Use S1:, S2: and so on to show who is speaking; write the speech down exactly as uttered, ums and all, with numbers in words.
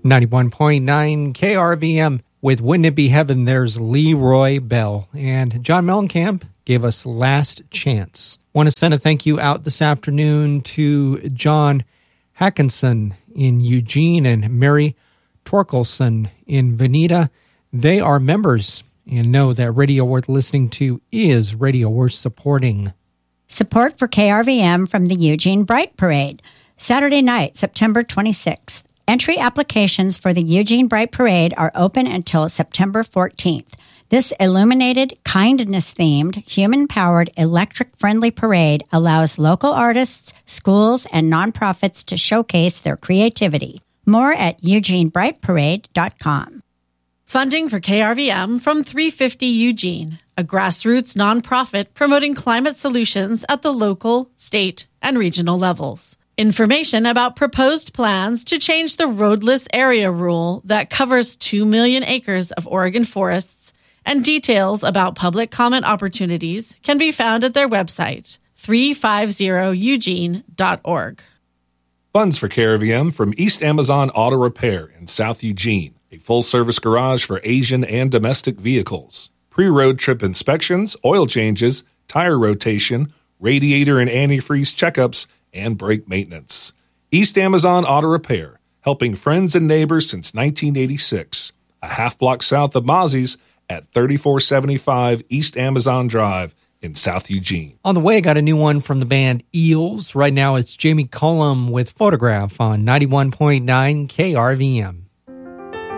S1: ninety-one point nine K R V M. With Wouldn't It Be Heaven, there's Leroy Bell. And John Mellencamp gave us Last Chance. Want to send a thank you out this afternoon to John Hackinson in Eugene and Mary Torkelson in Veneta. They are members and know that Radio Worth Listening To is Radio Worth Supporting.
S2: Support for K R V M from the Eugene Bright Parade. Saturday night, September twenty-sixth. Entry applications for the Eugene Bright Parade are open until September fourteenth. This illuminated, kindness-themed, human-powered, electric-friendly parade allows local artists, schools, and nonprofits to showcase their creativity. More at eugene bright parade dot com.
S3: Funding for K R V M from three fifty Eugene, a grassroots nonprofit promoting climate solutions at the local, state, and regional levels. Information about proposed plans to change the roadless area rule that covers two million acres of Oregon forests and details about public comment opportunities can be found at their website, three fifty eugene dot org.
S4: Funds for K R V M from East Amazon Auto Repair in South Eugene, a full-service garage for Asian and domestic vehicles. Pre-road trip inspections, oil changes, tire rotation, radiator and antifreeze checkups, and brake maintenance. East Amazon Auto Repair, helping friends and neighbors since nineteen eighty-six. A half block south of Mozzie's at thirty-four seventy-five East Amazon Drive in South Eugene.
S1: On the way, I got a new one from the band Eels. Right now, it's Jamie Cullum with Photograph on ninety-one point nine K R V M.